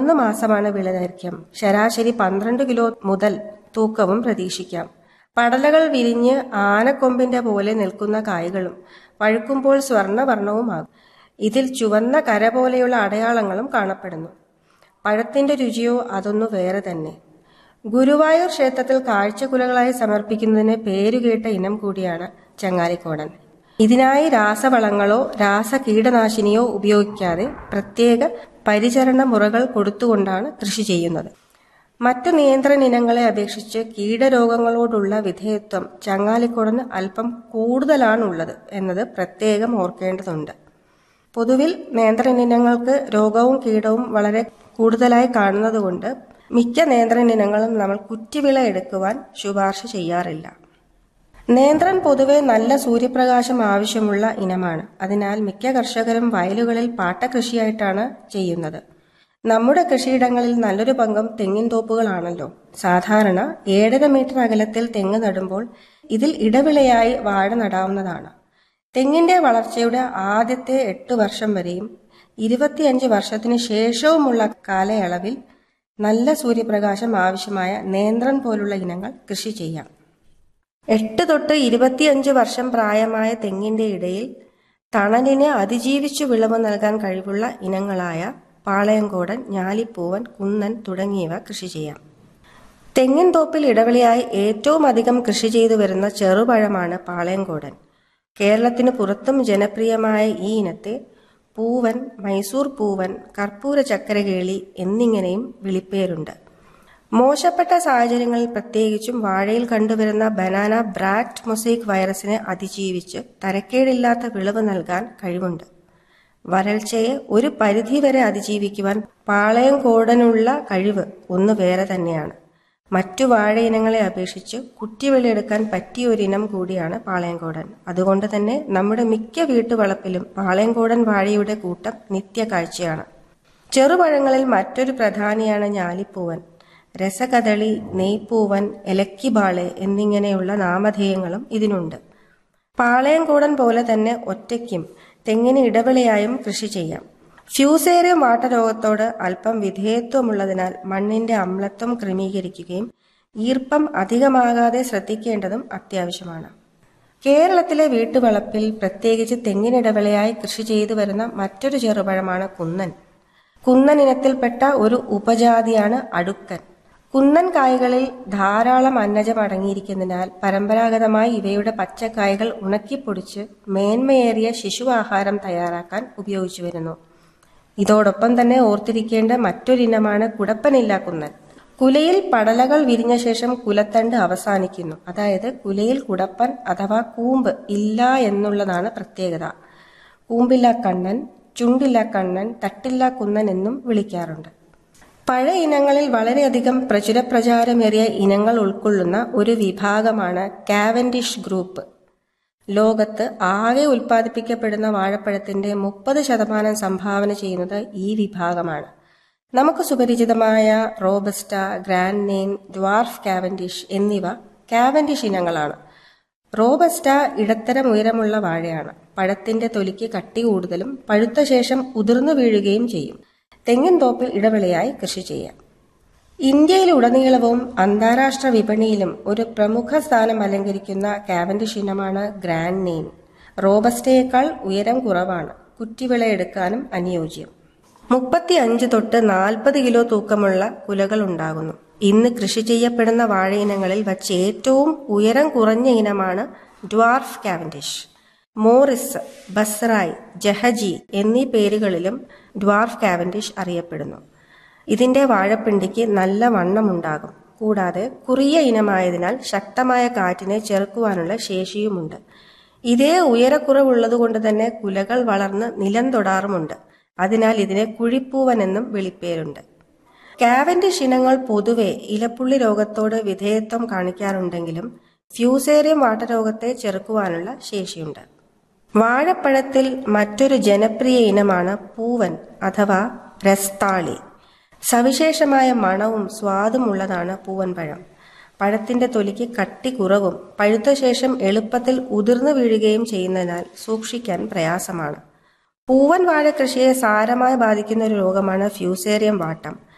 3 മാസമാണ് വിളദൈർഘ്യം. ശരാശരി 12 കിലോ മുതൽ തൂക്കവും പ്രതീക്ഷിക്കാം. പടലകൾ വിരിഞ്ഞ് ആനക്കൊമ്പിന്റെ പോലെ നിൽക്കുന്ന കായ്കളും പഴുക്കുമ്പോൾ സ്വർണ്ണവർണ്ണവുമാകും. ഇതിൽ ചുവന്ന കര പോലെയുള്ള അടയാളങ്ങളും കാണപ്പെടുന്നു. പഴത്തിന്റെ രുചിയോ അതൊന്നു വേറെ തന്നെ. ഗുരുവായൂർ ക്ഷേത്രത്തിൽ കാഴ്ചക്കുലകളായി സമർപ്പിക്കുന്നതിന് പേരുകേട്ട ഇനം കൂടിയാണ് ചങ്ങാലിക്കോടൻ. ഇതിനായി രാസവളങ്ങളോ രാസകീടനാശിനിയോ ഉപയോഗിക്കാതെ പ്രത്യേക പരിചരണ മുറകൾ കൊടുത്തുകൊണ്ടാണ് കൃഷി ചെയ്യുന്നത്. മറ്റു നിയന്ത്രണ ഇനങ്ങളെ അപേക്ഷിച്ച് കീടരോഗങ്ങളോടുള്ള വിധേയത്വം ചങ്ങാലിക്കോടന് അല്പം കൂടുതലാണുള്ളത് എന്നത് പ്രത്യേകം ഓർക്കേണ്ടതുണ്ട്. പൊതുവിൽ നിയന്ത്രണ ഇനങ്ങൾക്ക് രോഗവും കീടവും വളരെ കൂടുതലായി കാണുന്നതുകൊണ്ട് മിക്ക നിയന്ത്രണ ഇനങ്ങളും നമ്മൾ കുറ്റിവിള എടുക്കുവാൻ ശുപാർശ ചെയ്യാറില്ല. നേന്ത്രൻ പൊതുവെ നല്ല സൂര്യപ്രകാശം ആവശ്യമുള്ള ഇനമാണ്. അതിനാൽ മിക്ക കർഷകരും വയലുകളിൽ പാട്ടകൃഷിയായിട്ടാണ് ചെയ്യുന്നത്. നമ്മുടെ കൃഷിയിടങ്ങളിൽ നല്ലൊരു പങ്കും തെങ്ങിൻ തോപ്പുകളാണല്ലോ. സാധാരണ 7.5 മീറ്റർ അകലത്തിൽ തെങ്ങ് നടുമ്പോൾ ഇതിൽ ഇടവിളയായി വാഴ നടാവുന്നതാണ്. തെങ്ങിന്റെ വളർച്ചയുടെ ആദ്യത്തെ 8 വർഷം വരെയും 25 വർഷത്തിനു ശേഷവുമുള്ള കാലയളവിൽ നല്ല സൂര്യപ്രകാശം ആവശ്യമായ നേന്ത്രൻ പോലുള്ള ഇനങ്ങൾ കൃഷി ചെയ്യാം. 8 തൊട്ട് 25 വർഷം പ്രായമായ തെങ്ങിന്റെ ഇടയിൽ തണലിനെ അതിജീവിച്ചു വിളവ് നൽകാൻ കഴിവുള്ള ഇനങ്ങളായ പാളയംകോടൻ, ഞാലിപ്പൂവൻ, കുന്നൻ തുടങ്ങിയവ കൃഷി ചെയ്യാം. തെങ്ങിൻ തോപ്പിൽ ഇടവിളയായി ഏറ്റവും അധികം കൃഷി ചെയ്തു വരുന്ന ചെറുപഴമാണ് പാളയംകോടൻ. കേരളത്തിന് പുറത്തും ജനപ്രിയമായ ഈ ഇനത്തെ പൂവൻ, മൈസൂർ പൂവൻ, കർപ്പൂര ചക്കരകേളി എന്നിങ്ങനെയും വിളിപ്പേരുണ്ട്. മോശപ്പെട്ട സാഹചര്യങ്ങളിൽ പ്രത്യേകിച്ചും വാഴയിൽ കണ്ടുവരുന്ന ബനാന ബ്രാറ്റ് മൊസൈക്ക് വൈറസിനെ അതിജീവിച്ച് തരക്കേടില്ലാത്ത വിളവ് നൽകാൻ കഴിവുണ്ട്. വരൾച്ചയെ ഒരു പരിധിവരെ അതിജീവിക്കുവാൻ പാളയംകോടനുള്ള കഴിവ് ഒന്ന് വേറെ തന്നെയാണ്. മറ്റു വാഴ ഇനങ്ങളെ അപേക്ഷിച്ച് കുറ്റിവിളയെടുക്കാൻ പറ്റിയൊരിനം കൂടിയാണ് പാളയംകോടൻ. അതുകൊണ്ട് തന്നെ നമ്മുടെ മിക്ക വീട്ടുവളപ്പിലും പാളയംകോടൻ വാഴയുടെ കൂട്ടം നിത്യകാഴ്ചയാണ്. ചെറുപഴങ്ങളിൽ മറ്റൊരു പ്രധാനിയാണ് ഞാലിപ്പൂവൻ. രസകദളി, നെയ്പൂവൻ, എലക്കിബാളെ എന്നിങ്ങനെയുള്ള നാമധേയങ്ങളും ഇതിനുണ്ട്. പാളയംകോടൻ പോലെ തന്നെ ഒറ്റയ്ക്കും തെങ്ങിന് ഇടവിളയായും കൃഷി ചെയ്യാം. ഫ്യൂസേറിയം വാട്ടരോഗത്തോട് അല്പം വിധേയത്വമുള്ളതിനാൽ മണ്ണിന്റെ അമ്ലത്വം ക്രമീകരിക്കുകയും ഈർപ്പം അധികമാകാതെ ശ്രദ്ധിക്കേണ്ടതും അത്യാവശ്യമാണ്. കേരളത്തിലെ വീട്ടുവളപ്പിൽ പ്രത്യേകിച്ച് തെങ്ങിനിടവിളയായി കൃഷി ചെയ്തു വരുന്ന മറ്റൊരു ചെറുപഴമാണ് കുന്നൻ. കുന്നൻ ഇനത്തിൽപ്പെട്ട ഒരു ഉപജാതിയാണ് അടുക്കൻ. കുന്നൻ കായ്കളിൽ ധാരാളം അന്നജം അടങ്ങിയിരിക്കുന്നതിനാൽ പരമ്പരാഗതമായി ഇവയുടെ പച്ചക്കായ്കൾ ഉണക്കിപ്പൊടിച്ച് മേന്മയേറിയ ശിശുവാഹാരം തയ്യാറാക്കാൻ ഉപയോഗിച്ചു വരുന്നു. ഇതോടൊപ്പം തന്നെ ഓർത്തിരിക്കേണ്ട മറ്റൊരിനമാണ് കുടപ്പനില്ല കുന്നൻ. കുലയിൽ പടലകൾ വിരിഞ്ഞ ശേഷം കുലത്തണ്ട് അവസാനിക്കുന്നു. അതായത് കുലയിൽ കുടപ്പൻ അഥവാ കൂമ്പ് ഇല്ല എന്നുള്ളതാണ് പ്രത്യേകത. കൂമ്പില്ല കണ്ണൻ, ചുണ്ടില്ല കണ്ണൻ, തട്ടില്ല കുന്നൻ എന്നും വിളിക്കാറുണ്ട്. പഴയ ഇനങ്ങളിൽ വളരെയധികം പ്രചാരമേറിയ ഇനങ്ങൾ ഉൾക്കൊള്ളുന്ന ഒരു വിഭാഗമാണ് കാവൻഡിഷ് ഗ്രൂപ്പ്. ലോകത്ത് ആകെ ഉൽപ്പാദിപ്പിക്കപ്പെടുന്ന വാഴപ്പഴത്തിന്റെ 30% സംഭാവന ചെയ്യുന്നത് ഈ വിഭാഗമാണ്. നമുക്ക് സുപരിചിതമായ robusta, grand name, dwarf Cavendish എന്നിവ കാവൻഡിഷ് ഇനങ്ങളാണ്. റോബസ്റ്റ ഇടത്തരം ഉയരമുള്ള വാഴയാണ്. പഴത്തിന്റെ തൊലിക്ക് കട്ടി കൂടുതലും പഴുത്ത ശേഷം ഉതിർന്നു വീഴുകയും ചെയ്യും. തെങ്ങിൻ തോപ്പിൽ ഇടവിളയായി കൃഷി ചെയ്യാം. ഇന്ത്യയിലുടനീളവും അന്താരാഷ്ട്ര വിപണിയിലും ഒരു പ്രമുഖ സ്ഥാനം അലങ്കരിക്കുന്ന കാവൻഡിഷ് ഇനമാണ് ഗ്രാൻഡ് നെയിം. റോബസ്റ്റയേക്കാൾ ഉയരം കുറവാണ്. കുറ്റിവിളയെടുക്കാനും അനുയോജ്യം. 35 തൊട്ട് 40 കിലോ തൂക്കമുള്ള കുലകൾ ഉണ്ടാകുന്നു. ഇന്ന് കൃഷി ചെയ്യപ്പെടുന്ന വാഴയിനങ്ങളിൽ വച്ച് ഏറ്റവും ഉയരം കുറഞ്ഞ ഇനമാണ് ഡ്വാർഫ് കാവൻഡിഷ്. മോറിസ്, ബസ്റായ്, ജഹജി എന്നീ പേരുകളിലും ഡ്വാർഫ് കാവൻഡിഷ് അറിയപ്പെടുന്നു. ഇതിന്റെ വാഴപ്പിണ്ടിക്ക് നല്ല വണ്ണമുണ്ടാകും. കൂടാതെ കുറിയ ഇനമായതിനാൽ ശക്തമായ കാറ്റിനെ ചെറുക്കുവാനുള്ള ശേഷിയുമുണ്ട്. ഇതേ ഉയരക്കുറവുള്ളതുകൊണ്ട് തന്നെ കുലകൾ വളർന്ന് നിലം തൊടാറുമുണ്ട്. അതിനാൽ ഇതിനെ കുഴിപ്പൂവൻ എന്നും വിളിപ്പേരുണ്ട്. കാവൻഡിഷ് ഇനങ്ങൾ പൊതുവെ ഇലപ്പുള്ളി രോഗത്തോട് വിധേയത്വം കാണിക്കാറുണ്ടെങ്കിലും ഫ്യൂസേറിയം വാട്ടരോഗത്തെ ചെറുക്കുവാനുള്ള ശേഷിയുണ്ട്. വാഴപ്പഴത്തിൽ മറ്റൊരു ജനപ്രിയ ഇനമാണ് പൂവൻ അഥവാ രസ്താളി. സവിശേഷമായ മണവും സ്വാദും ഉള്ളതാണ് പൂവൻ പഴം. പഴത്തിന്റെ തൊലിക്ക് കട്ടി കുറവും പഴുത്ത ശേഷം എളുപ്പത്തിൽ ഉതിർന്നു വീഴുകയും ചെയ്യുന്നതിനാൽ സൂക്ഷിക്കാൻ പ്രയാസമാണ്. പൂവൻ വാഴ കൃഷിയെ സാരമായി ബാധിക്കുന്ന ഒരു രോഗമാണ് ഫ്യൂസേറിയം വാട്ടം.